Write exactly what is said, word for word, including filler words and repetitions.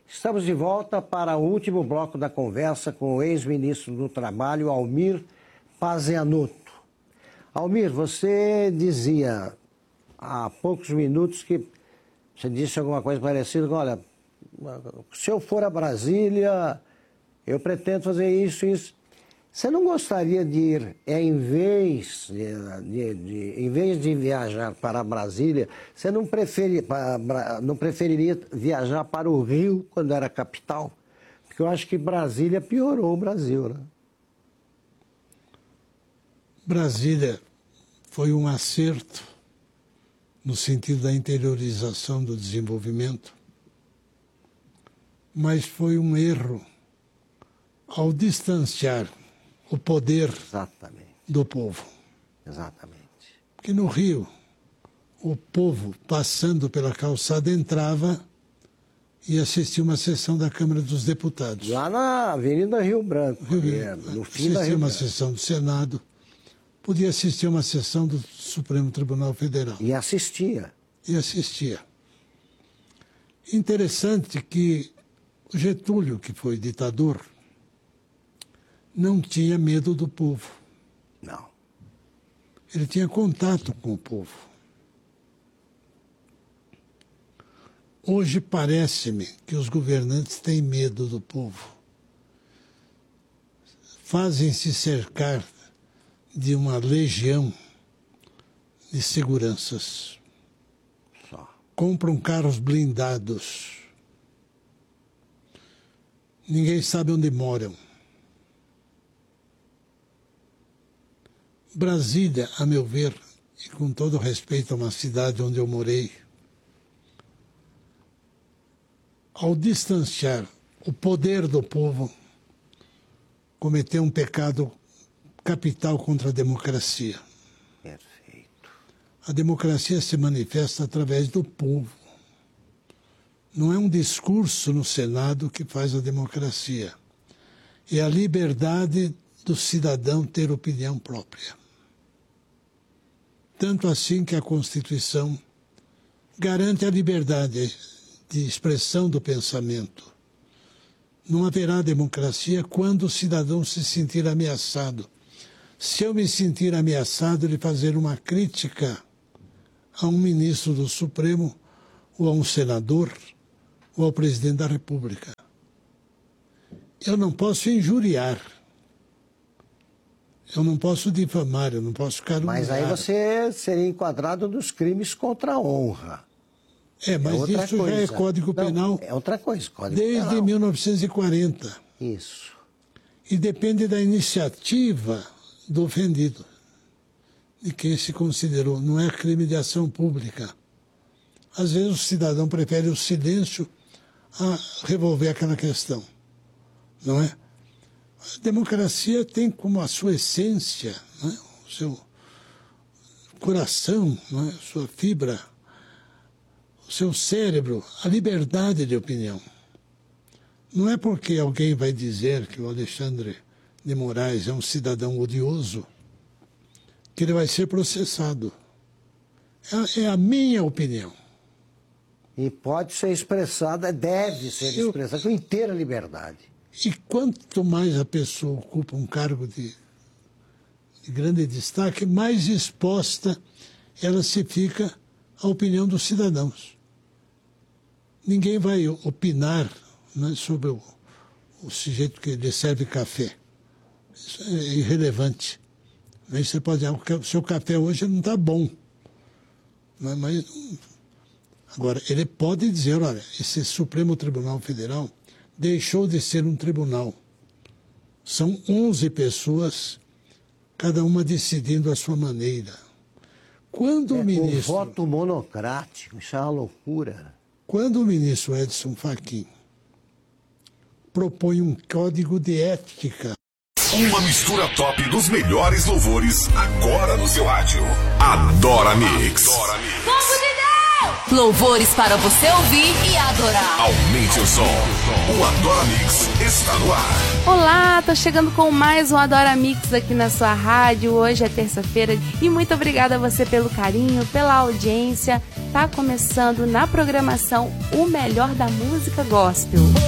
Estamos de volta para o último bloco da conversa com o ex-ministro do Trabalho, Almir Pazianotto. Almir, você dizia há poucos minutos que você disse alguma coisa parecida com, olha, se eu for a Brasília, eu pretendo fazer isso e isso. Você não gostaria de ir, é, em, vez de, de, de, em vez de viajar para Brasília, você não, preferi, não preferiria viajar para o Rio quando era capital? Porque eu acho que Brasília piorou o Brasil, né? Brasília foi um acerto no sentido da interiorização do desenvolvimento, mas foi um erro ao distanciar o poder Exatamente. do povo. Exatamente. Porque no Rio, o povo, passando pela calçada, entrava e assistia uma sessão da Câmara dos Deputados. Lá na Avenida Rio Branco, Rio, é, no fim da assistia Rio uma Branco. sessão do Senado, podia assistir uma sessão do Supremo Tribunal Federal. E assistia. E assistia. Interessante que o Getúlio, que foi ditador, não tinha medo do povo. Não. Ele tinha contato com o povo. Hoje parece-me que os governantes têm medo do povo. Fazem-se cercar de uma legião de seguranças. Só. Compram carros blindados. Ninguém sabe onde moram. Brasília, a meu ver, e com todo respeito a uma cidade onde eu morei, ao distanciar o poder do povo, cometeu um pecado capital contra a democracia. Perfeito. A democracia se manifesta através do povo. Não é um discurso no Senado que faz a democracia. É a liberdade do cidadão ter opinião própria. Tanto assim que a Constituição garante a liberdade de expressão do pensamento. Não haverá democracia quando o cidadão se sentir ameaçado. Se eu me sentir ameaçado de fazer uma crítica a um ministro do Supremo, ou a um senador, ou ao presidente da República, eu não posso injuriar. Eu não posso difamar, eu não posso caluniar. Mas aí você seria enquadrado dos crimes contra a honra. É, mas é isso coisa. já é Código Não, Penal. É outra coisa, Código desde Penal. mil novecentos e quarenta. Isso. E depende da iniciativa do ofendido, de quem se considerou. Não é crime de ação pública. Às vezes o cidadão prefere o silêncio a revolver aquela questão, não é? A democracia tem como a sua essência, não é? O seu coração, não é? A sua fibra, o seu cérebro, a liberdade de opinião. Não é porque alguém vai dizer que o Alexandre de Moraes é um cidadão odioso que ele vai ser processado. É, é a minha opinião. E pode ser expressada, deve ser Eu... expressada com inteira liberdade. E quanto mais a pessoa ocupa um cargo de, de grande destaque, mais exposta ela se fica à opinião dos cidadãos. Ninguém vai opinar, né, sobre o, o sujeito que lhe serve café. Isso é irrelevante. Aí você pode dizer, o seu café hoje não está bom. Mas, mas, agora, ele pode dizer, olha, esse Supremo Tribunal Federal deixou de ser um tribunal. São onze pessoas, cada uma decidindo a sua maneira. Quando é, o ministro... Um voto monocrático, isso é uma loucura. Quando o ministro Edson Fachin propõe um código de ética... Uma mistura top dos melhores louvores, agora no seu rádio. Adora Mix. Adora Mix. Louvores para você ouvir e adorar. Aumente o som. O Adora Mix está no ar. Olá, tô chegando com mais um Adora Mix aqui na sua rádio. Hoje é terça-feira e muito obrigada a você pelo carinho, pela audiência. tá começando na programação o melhor da música gospel.